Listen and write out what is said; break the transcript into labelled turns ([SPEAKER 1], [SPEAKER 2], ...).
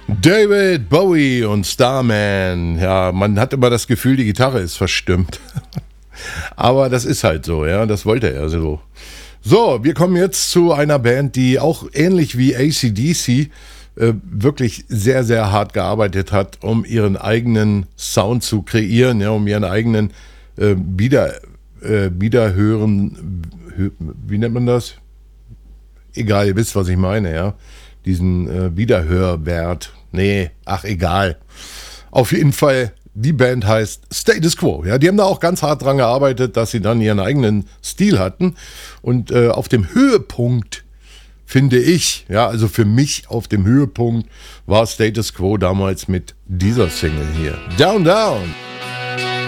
[SPEAKER 1] David Bowie und Starman. Ja, man hat immer das Gefühl, die Gitarre ist verstimmt. Aber das ist halt so, ja, das wollte er so. So, wir kommen jetzt zu einer Band, die auch ähnlich wie AC/DC wirklich sehr, sehr hart gearbeitet hat, um ihren eigenen Sound zu kreieren, ja, um ihren eigenen Wiederhören, wie nennt man das? Egal, ihr wisst, was ich meine, ja. Diesen Wiederhörwert. Nee, ach egal. Auf jeden Fall, die Band heißt Status Quo. Ja, die haben da auch ganz hart dran gearbeitet, dass sie dann ihren eigenen Stil hatten. Und auf dem Höhepunkt, finde ich, ja, also für mich auf dem Höhepunkt war Status Quo damals mit dieser Single hier. Down, Down.